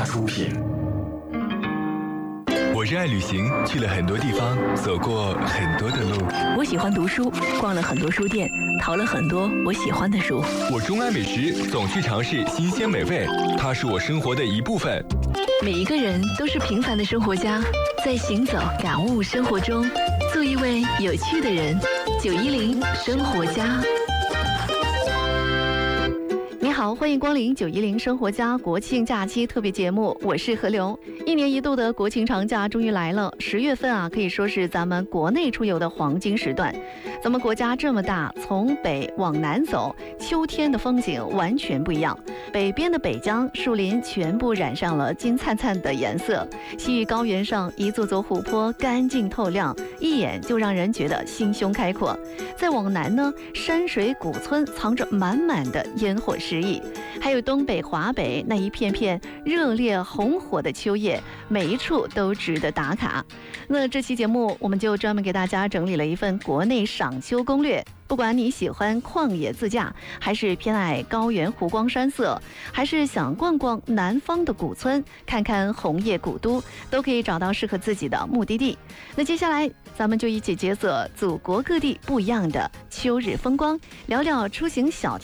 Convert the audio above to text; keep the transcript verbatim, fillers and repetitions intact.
出品。 我热爱旅行，去了很多地方，走过很多的路。 我喜欢读书，逛了很多书店，淘了很多我喜欢的书。 我钟爱美食，总去尝试新鲜美味，它是我生活的一部分。 每一个人都是平凡的生活家，在行走、感悟生活中，做一位有趣的人。九一零生活家。你好，欢迎光临九一零生活家国庆假期特别节目，我是何流。一年一度的国庆长假终于来了，十月份啊，可以说是咱们国内出游的黄金时段。咱们国家这么大，从北往南走，秋天的风景完全不一样。北边的北疆树林全部染上了金灿灿的颜色，西域高原上一座座湖泊干净透亮，一眼就让人觉得心胸开阔。再往南呢，山水古村藏着满满的烟火诗意，还有东北华北那一片片热烈红火的秋叶，每一处都值得打卡。那这期节目我们就专门给大家整理了一份国内赏秋攻略，不管你喜欢旷野自驾，还是偏爱高原湖光山色，还是想逛逛南方的古村，看看红叶古都，都可以找到适合自己的目的地。那接下来咱们就一起解锁祖国各地不一样的秋日风光，聊聊出行小